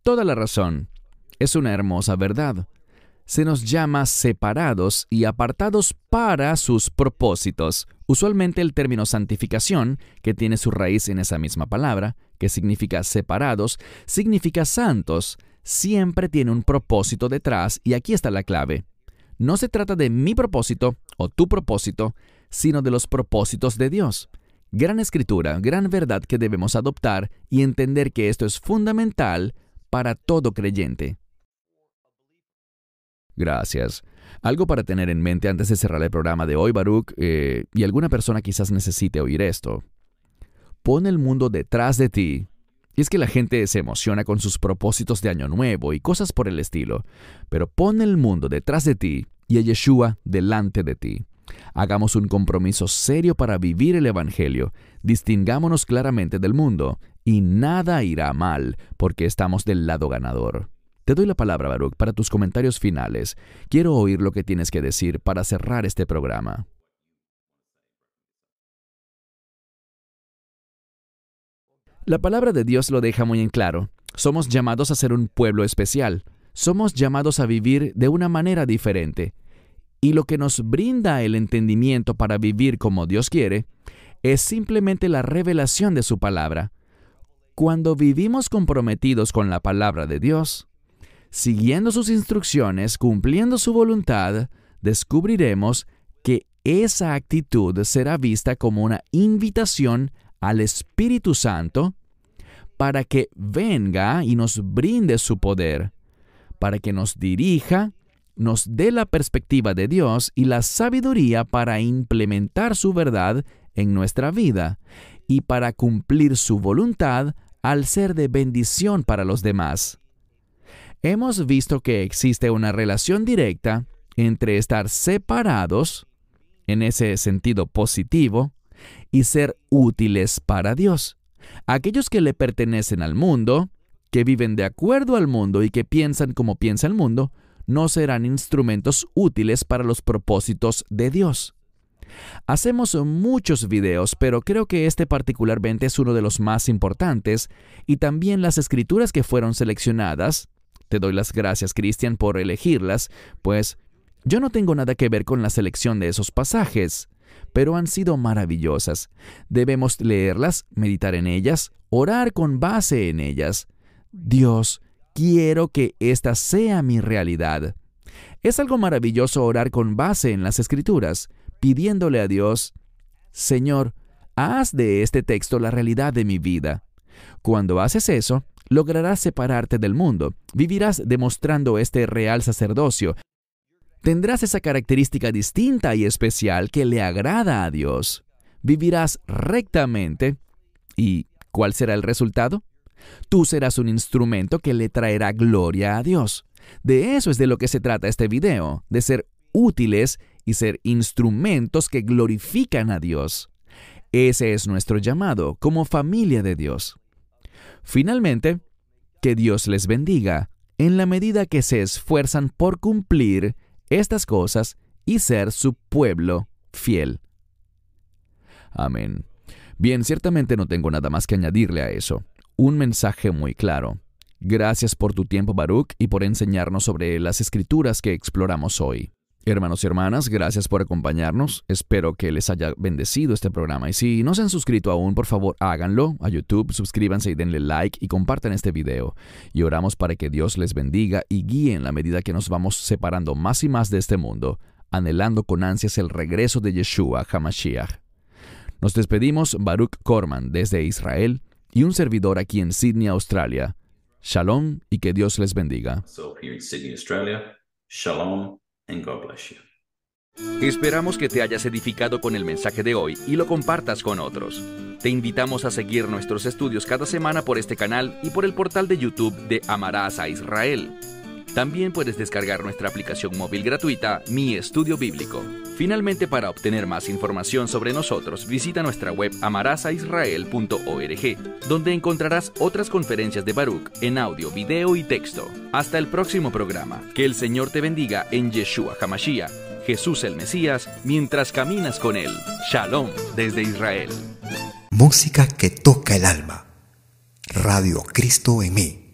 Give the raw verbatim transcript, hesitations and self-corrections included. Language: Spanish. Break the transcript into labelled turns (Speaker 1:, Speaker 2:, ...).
Speaker 1: toda la razón. Es una hermosa verdad. Se nos llama separados y apartados para sus propósitos. Usualmente el término santificación, que tiene su raíz en esa misma palabra, que significa separados, significa santos. Siempre tiene un propósito detrás y aquí está la clave. No se trata de mi propósito o tu propósito, sino de los propósitos de Dios. Gran escritura, gran verdad que debemos adoptar y entender que esto es fundamental para todo creyente. Gracias. Algo para tener en mente antes de cerrar el programa de hoy, Baruch, eh, y alguna persona quizás necesite oír esto. Pon el mundo detrás de ti. Y es que la gente se emociona con sus propósitos de año nuevo y cosas por el estilo, pero pon el mundo detrás de ti y a Yeshua delante de ti. Hagamos un compromiso serio para vivir el Evangelio, distingámonos claramente del mundo, y nada irá mal, porque estamos del lado ganador. Te doy la palabra, Baruch, para tus comentarios finales. Quiero oír lo que tienes que decir para cerrar este programa. La palabra de Dios lo deja muy en claro. Somos llamados a ser un pueblo especial. Somos llamados a vivir de una manera diferente. Y lo que nos brinda el entendimiento para vivir como Dios quiere es simplemente la revelación de su palabra. Cuando vivimos comprometidos con la palabra de Dios, siguiendo sus instrucciones, cumpliendo su voluntad, descubriremos que esa actitud será vista como una invitación al Espíritu Santo para que venga y nos brinde su poder, para que nos dirija, nos dé la perspectiva de Dios y la sabiduría para implementar su verdad en nuestra vida y para cumplir su voluntad al ser de bendición para los demás. Hemos visto que existe una relación directa entre estar separados, en ese sentido positivo, y ser útiles para Dios. Aquellos que le pertenecen al mundo, que viven de acuerdo al mundo y que piensan como piensa el mundo, no serán instrumentos útiles para los propósitos de Dios. Hacemos muchos videos, pero creo que este particularmente es uno de los más importantes, y también las escrituras que fueron seleccionadas. Te doy las gracias, Cristian, por elegirlas, pues yo no tengo nada que ver con la selección de esos pasajes, pero han sido maravillosas. Debemos leerlas, meditar en ellas, orar con base en ellas. Dios, quiero que esta sea mi realidad. Es algo maravilloso orar con base en las Escrituras, pidiéndole a Dios, Señor, haz de este texto la realidad de mi vida. Cuando haces eso, lograrás separarte del mundo, vivirás demostrando este real sacerdocio. Tendrás esa característica distinta y especial que le agrada a Dios. Vivirás rectamente. ¿Y cuál será el resultado? Tú serás un instrumento que le traerá gloria a Dios. De eso es de lo que se trata este video, de ser útiles y ser instrumentos que glorifican a Dios. Ese es nuestro llamado como familia de Dios. Finalmente, que Dios les bendiga en la medida que se esfuerzan por cumplir estas cosas y ser su pueblo fiel. Amén. Bien, ciertamente no tengo nada más que añadirle a eso. Un mensaje muy claro. Gracias por tu tiempo, Baruch, y por enseñarnos sobre las escrituras que exploramos hoy. Hermanos y hermanas, gracias por acompañarnos. Espero que les haya bendecido este programa. Y si no se han suscrito aún, por favor, háganlo a YouTube, suscríbanse y denle like y compartan este video. Y oramos para que Dios les bendiga y guíe en la medida que nos vamos separando más y más de este mundo, anhelando con ansias el regreso de Yeshua HaMashiach. Nos despedimos, Baruch Korman, desde Israel, y un servidor aquí en Sydney, Australia. Shalom y que Dios les bendiga.
Speaker 2: So here in Sydney, Australia, shalom and God bless you.
Speaker 1: Esperamos que te hayas edificado con el mensaje de hoy y lo compartas con otros. Te invitamos a seguir nuestros estudios cada semana por este canal y por el portal de YouTube de Amarás a Israel. También puedes descargar nuestra aplicación móvil gratuita, Mi Estudio Bíblico. Finalmente, para obtener más información sobre nosotros, visita nuestra web amarás a israel punto org, donde encontrarás otras conferencias de Baruch en audio, video y texto. Hasta el próximo programa. Que el Señor te bendiga en Yeshua HaMashiach, Jesús el Mesías, mientras caminas con Él. Shalom desde Israel.
Speaker 3: Música que toca el alma. Radio Cristo en mí.